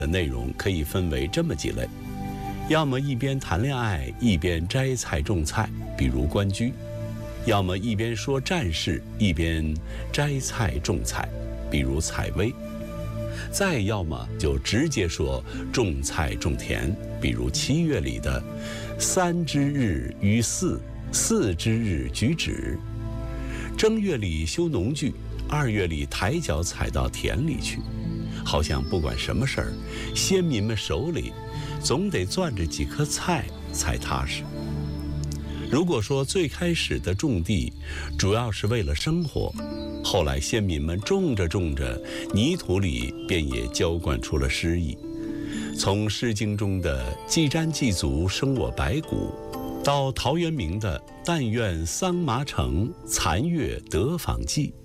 的内容可以分为这么几类：要么一边谈恋爱一边摘菜种菜，比如关雎；要么一边说战事一边摘菜种菜，比如采薇；再要么就直接说种菜种田，比如7月里的3之日于4，4之日举止；正月里修农具，2月里抬脚踩到田里去。好像不管什么事儿，先民们手里总得攥着几颗菜才踏实。如果说最开始的种地主要是为了生活，后来先民们种着种着，泥土里便也浇灌出了诗意。从《诗经》中的既瞻既足，生我百谷，到陶渊明的但愿桑麻城，残月得访季，